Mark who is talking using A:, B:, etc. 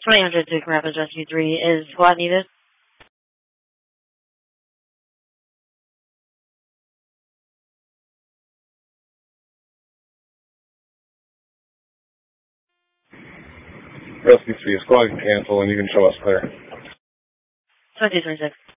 A: 2000 to Rapids Rescue 3 is squad needed.
B: Rescue 3 squad can cancel and you can show us clear.
A: 2226.